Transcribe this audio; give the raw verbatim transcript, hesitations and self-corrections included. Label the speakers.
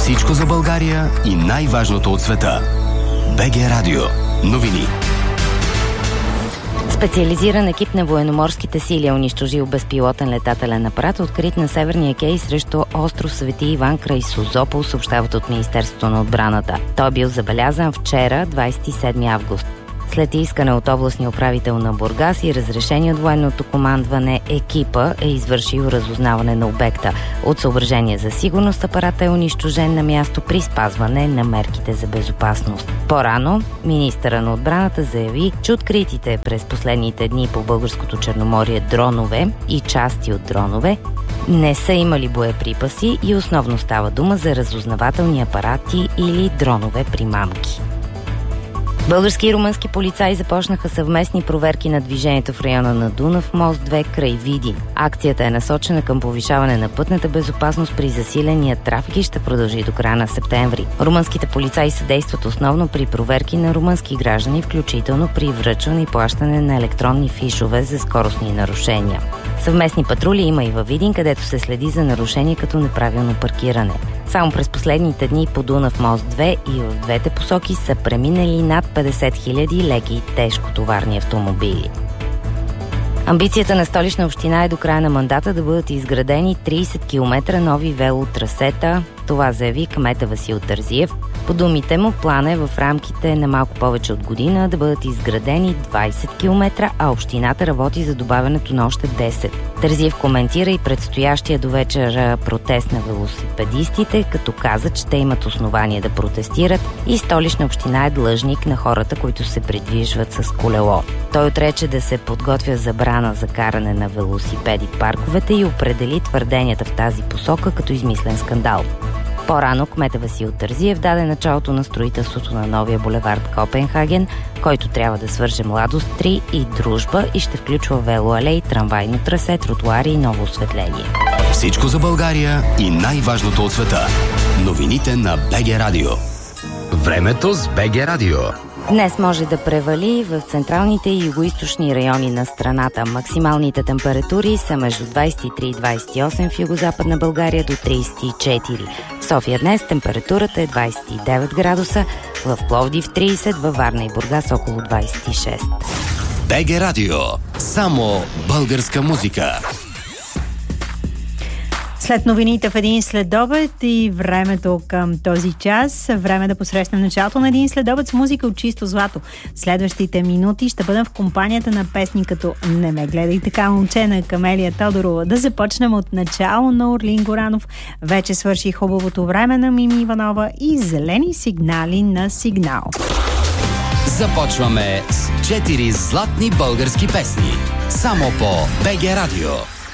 Speaker 1: Всичко за България и най-важното от света. БГ Радио. Новини.
Speaker 2: Специализиран екип на военноморските сили е унищожил безпилотен летателен апарат, открит на Северния кей срещу остров Свети Иван край Созопол, съобщават от Министерството на отбраната. Той е бил забелязан вчера, двадесет и седми август. След искане от областния управител на Бургас и разрешение от военното командване, екипа е извършил разузнаване на обекта. От съображение за сигурност апаратът е унищожен на място при спазване на мерките за безопасност. По-рано министъра на отбраната заяви, че откритите през последните дни по българското Черноморие дронове и части от дронове не са имали боеприпаси и основно става дума за разузнавателни апарати или дронове примамки. Български и румънски полицаи започнаха съвместни проверки на движението в района на Дунав мост две край Видин. Акцията е насочена към повишаване на пътната безопасност при засиления трафик и ще продължи до края на септември. Румънските полицаи съдействат основно при проверки на румънски граждани, включително при връчване и плащане на електронни фишове за скоростни нарушения. Съвместни патрули има и във Видин, където се следи за нарушение като неправилно паркиране. Само през последните дни по Дунав мост две и в двете посоки са преминали над петдесет хиляди леки и тежкотоварни автомобили. Амбицията на Столична община е до края на мандата да бъдат изградени тридесет километра нови велотрасета. Това заяви кмета Васил Терзиев. По думите му, плана е в рамките на малко повече от година да бъдат изградени двадесет километра, а общината работи за добавянето на още десет. Терзиев коментира и предстоящия до вечера протест на велосипедистите, като каза, че те имат основание да протестират и Столична община е длъжник на хората, които се придвижват с колело. Той отрече да се подготвя забрана за каране на велосипеди в парковете и определи твърденията в тази посока като измислен скандал. По-рано кмета Васил Терзиев даде началото на строителството на новия булевард Копенхаген, който трябва да свърже Младост три и Дружба и ще включва велоалей, трамвайно трасе, тротуари и ново осветление.
Speaker 1: Всичко за България и най-важното от света. Новините на БГ Радио. Времето с БГ Радио.
Speaker 2: Днес може да превали в централните и югоизточни райони на страната. Максималните температури са между двадесет и три и двадесет и осем в югозападна България до тридесет и четири. В София днес температурата е двадесет и девет градуса, в Пловдив тридесет, във Варна и Бургас около двадесет и шест.
Speaker 1: БГ Радио. Само българска музика.
Speaker 3: След новините в един следобед и времето към този час, време да посрещнем началото на един следобед с музика от чисто злато. Следващите минути ще бъдем в компанията на песни като "Не ме гледай така, момче" на Камелия Тодорова. Да започнем от начало на Орлин Горанов. Вече свърши хубавото време на Мими Иванова и "Зелени сигнали" на Сигнал.
Speaker 1: Започваме с четири златни български песни. Само по БГ Радио.